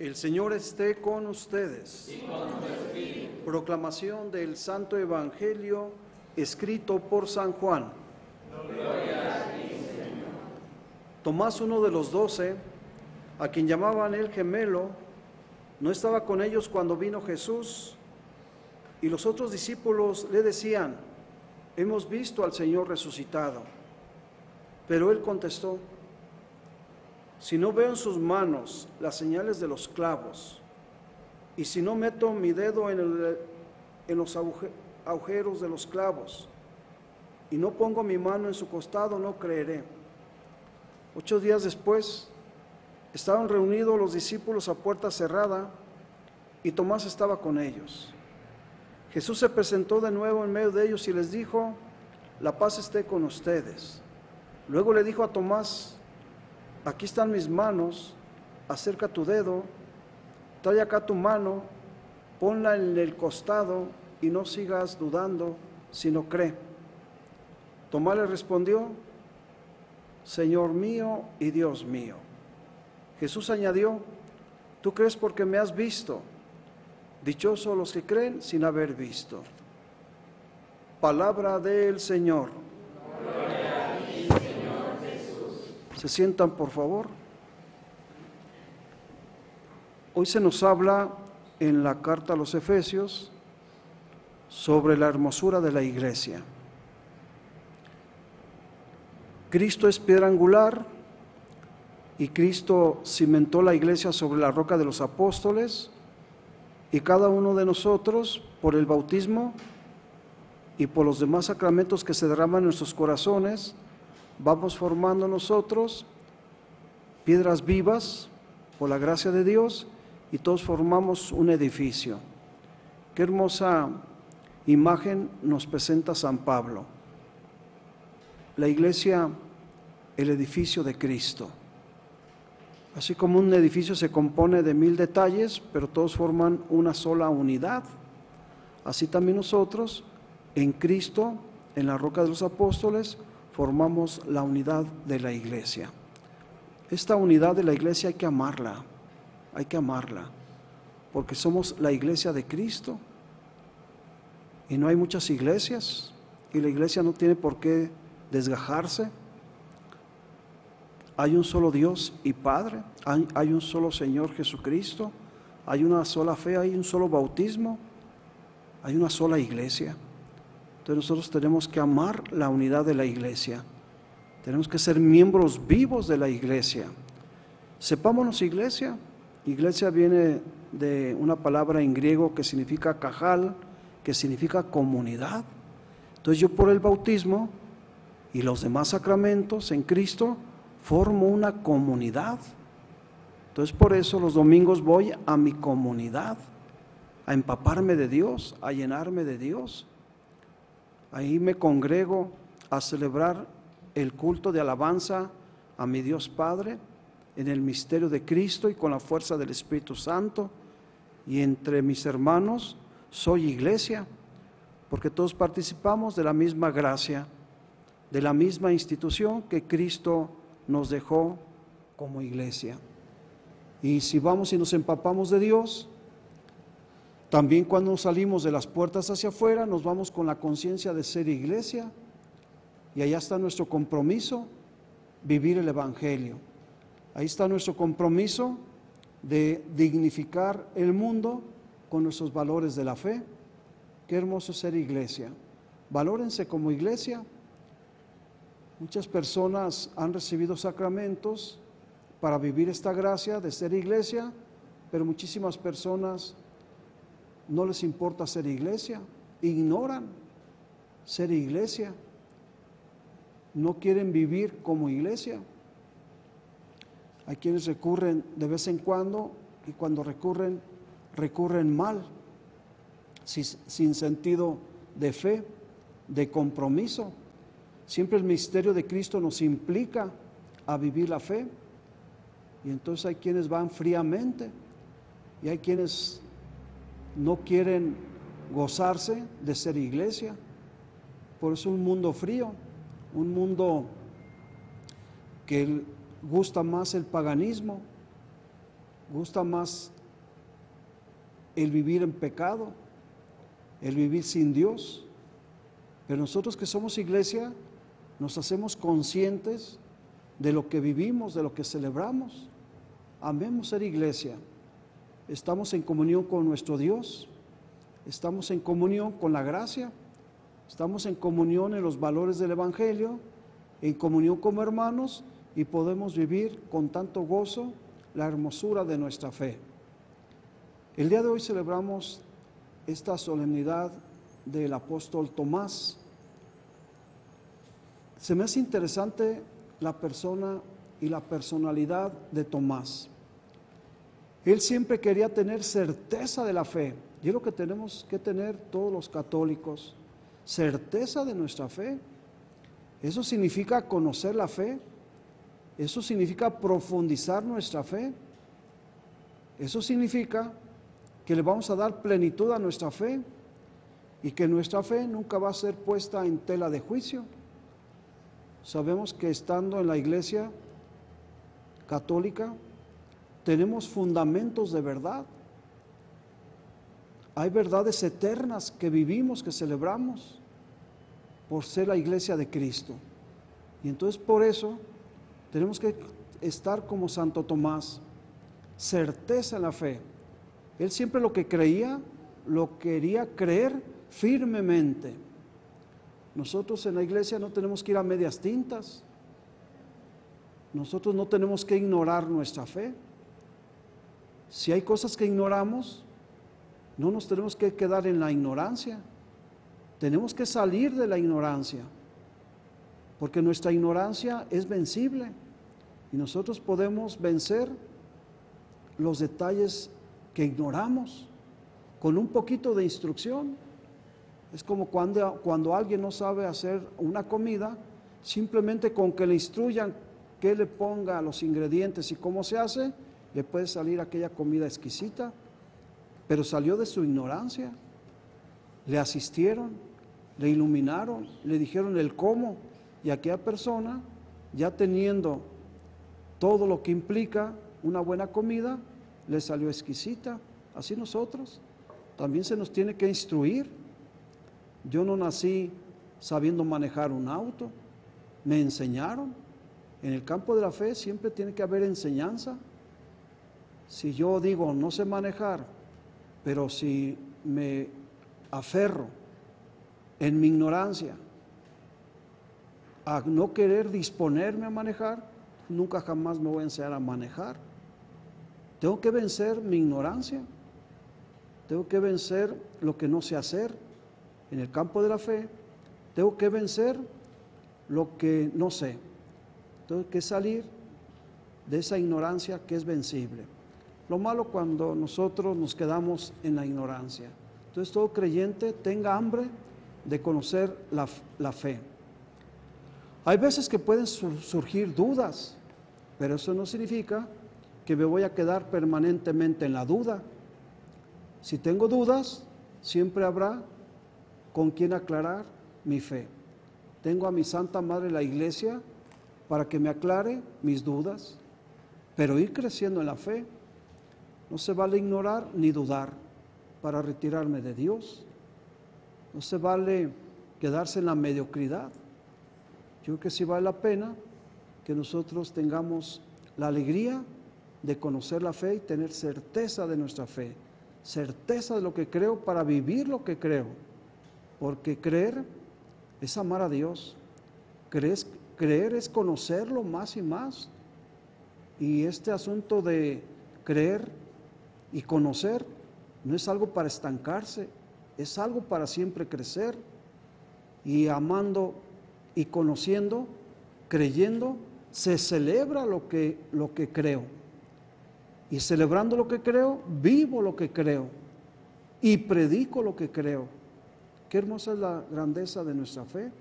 El Señor esté con ustedes. Y con tu espíritu. Proclamación del Santo Evangelio escrito por San Juan. Gloria a ti, Señor. Tomás, uno de los 12, a quien llamaban el gemelo, no estaba con ellos cuando vino Jesús, y los otros discípulos le decían: hemos visto al Señor resucitado. Pero él contestó: si no veo en sus manos las señales de los clavos, y si no meto mi dedo en los agujeros de los clavos, y no pongo mi mano en su costado, no creeré. 8 días después, estaban reunidos los discípulos a puerta cerrada, y Tomás estaba con ellos. Jesús se presentó de nuevo en medio de ellos y les dijo: la paz esté con ustedes. Luego le dijo a Tomás: aquí están mis manos, acerca tu dedo, trae acá tu mano, ponla en el costado y no sigas dudando, sino cree. Tomás le respondió: Señor mío y Dios mío. Jesús añadió: tú crees porque me has visto. Dichosos los que creen sin haber visto. Palabra del Señor. Gloria a ti, Señor Jesús. Se sientan, por favor. Hoy se nos habla en la carta a los Efesios sobre la hermosura de la iglesia. Cristo es piedra angular y Cristo cimentó la iglesia sobre la roca de los apóstoles, y cada uno de nosotros, por el bautismo y por los demás sacramentos que se derraman en nuestros corazones, vamos formando nosotros piedras vivas por la gracia de Dios, y todos formamos un edificio. Qué hermosa imagen nos presenta San Pablo. La iglesia, el edificio de Cristo. Así como un edificio se compone de 1000 detalles, pero todos forman una sola unidad, así también nosotros, en Cristo, en la roca de los apóstoles, formamos la unidad de la iglesia. Esta unidad de la iglesia hay que amarla, porque somos la iglesia de Cristo, y no hay muchas iglesias, y la iglesia no tiene por qué desgajarse. Hay un solo Dios y Padre, hay un solo Señor Jesucristo, hay una sola fe, hay un solo bautismo, hay una sola iglesia. Entonces nosotros tenemos que amar la unidad de la iglesia, tenemos que ser miembros vivos de la iglesia. Sepámonos iglesia. Iglesia viene de una palabra en griego que significa kajal, que significa comunidad. Entonces yo, por el bautismo y los demás sacramentos en Cristo, formo una comunidad. Entonces por eso los domingos voy a mi comunidad, a empaparme de Dios, a llenarme de Dios. Ahí me congrego a celebrar el culto de alabanza a mi Dios Padre en el misterio de Cristo y con la fuerza del Espíritu Santo. Y entre mis hermanos soy iglesia, porque todos participamos de la misma gracia, de la misma institución que Cristo nos dejó como iglesia. Y si vamos y nos empapamos de Dios, también cuando salimos de las puertas hacia afuera, nos vamos con la conciencia de ser iglesia, y allá está nuestro compromiso, vivir el Evangelio. Ahí está nuestro compromiso de dignificar el mundo con nuestros valores de la fe. Qué hermoso ser iglesia. Valórense como iglesia. Muchas personas han recibido sacramentos para vivir esta gracia de ser iglesia, pero muchísimas personas no les importa ser iglesia, ignoran ser iglesia, no quieren vivir como iglesia. Hay quienes recurren de vez en cuando, y cuando recurren mal, sin sentido de fe, de compromiso. Siempre el misterio de Cristo nos implica a vivir la fe, y entonces hay quienes van fríamente, y hay quienes no quieren gozarse de ser iglesia. Por eso un mundo frío, un mundo que gusta más el paganismo, gusta más el vivir en pecado, el vivir sin Dios. Pero nosotros que somos iglesia, nos hacemos conscientes de lo que vivimos, de lo que celebramos. Amemos ser iglesia. Estamos en comunión con nuestro Dios, estamos en comunión con la gracia, estamos en comunión en los valores del Evangelio, en comunión como hermanos, y podemos vivir con tanto gozo la hermosura de nuestra fe. El día de hoy celebramos esta solemnidad del apóstol Tomás. Se me hace interesante la persona y la personalidad de Tomás. Él siempre quería tener certeza de la fe, y es lo que tenemos que tener todos los católicos, certeza de nuestra fe. Eso significa conocer la fe, eso significa profundizar nuestra fe, eso significa que le vamos a dar plenitud a nuestra fe y que nuestra fe nunca va a ser puesta en tela de juicio. Sabemos que estando en la iglesia católica tenemos fundamentos de verdad. Hay verdades eternas que vivimos, que celebramos por ser la iglesia de Cristo. Y entonces por eso tenemos que estar como Santo Tomás, certeza en la fe. Él siempre lo que creía, lo quería creer firmemente. Nosotros en la iglesia no tenemos que ir a medias tintas. Nosotros no tenemos que ignorar nuestra fe. Si hay cosas que ignoramos, no nos tenemos que quedar en la ignorancia. Tenemos que salir de la ignorancia, porque nuestra ignorancia es vencible y nosotros podemos vencer los detalles que ignoramos con un poquito de instrucción. Es como cuando alguien no sabe hacer una comida, simplemente con que le instruyan qué le ponga a los ingredientes y cómo se hace, le puede salir aquella comida exquisita, pero salió de su ignorancia. Le asistieron, le iluminaron, le dijeron el cómo, y aquella persona, ya teniendo todo lo que implica una buena comida, le salió exquisita. Así nosotros también se nos tiene que instruir. Yo no nací sabiendo manejar un auto, me enseñaron. En el campo de la fe siempre tiene que haber enseñanza. Si yo digo no sé manejar, pero si me aferro en mi ignorancia a no querer disponerme a manejar, nunca jamás me voy a enseñar a manejar. Tengo que vencer mi ignorancia, tengo que vencer lo que no sé hacer. En el campo de la fe, tengo que vencer lo que no sé. Tengo que salir de esa ignorancia que es vencible. Lo malo cuando nosotros nos quedamos en la ignorancia. Entonces todo creyente tenga hambre de conocer la fe. Hay veces que pueden surgir dudas, pero eso no significa que me voy a quedar permanentemente en la duda. Si tengo dudas, siempre habrá con quien aclarar mi fe. Tengo a mi Santa Madre la Iglesia para que me aclare mis dudas, pero ir creciendo en la fe. No se vale ignorar ni dudar para retirarme de Dios. No se vale quedarse en la mediocridad. Yo creo que sí vale la pena que nosotros tengamos la alegría de conocer la fe y tener certeza de nuestra fe, certeza de lo que creo para vivir lo que creo, porque creer es amar a Dios, creer es conocerlo más y más, y este asunto de creer y conocer no es algo para estancarse, es algo para siempre crecer, y amando y conociendo, creyendo, se celebra lo que creo, y celebrando lo que creo, vivo lo que creo, y predico lo que creo. Qué hermosa es la grandeza de nuestra fe.